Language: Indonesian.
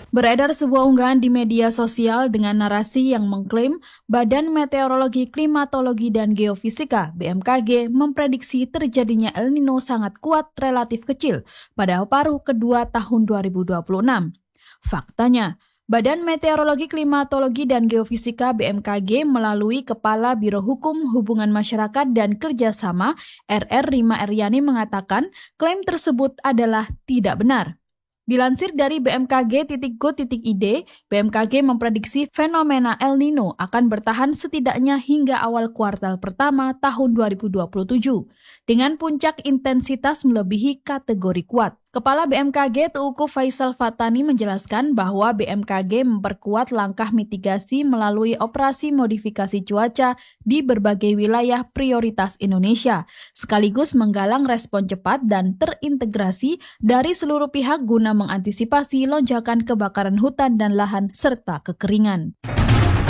Beredar sebuah unggahan di media sosial dengan narasi yang mengklaim Badan Meteorologi, Klimatologi, dan Geofisika (BMKG) memprediksi terjadinya El Nino sangat kuat relatif kecil pada paruh kedua tahun 2026. Faktanya, Badan Meteorologi, Klimatologi, dan Geofisika (BMKG) melalui Kepala Biro Hukum, Hubungan Masyarakat, dan Kerjasama RR Rima Eryani mengatakan klaim tersebut adalah tidak benar. Dilansir dari bmkg.go.id, BMKG memprediksi fenomena El Nino akan bertahan setidaknya hingga awal kuartal pertama tahun 2027, dengan puncak intensitas melebihi kategori kuat. Kepala BMKG Teuku Faisal Fatani menjelaskan bahwa BMKG memperkuat langkah mitigasi melalui operasi modifikasi cuaca di berbagai wilayah prioritas Indonesia, sekaligus menggalang respon cepat dan terintegrasi dari seluruh pihak guna mengantisipasi lonjakan kebakaran hutan dan lahan serta kekeringan.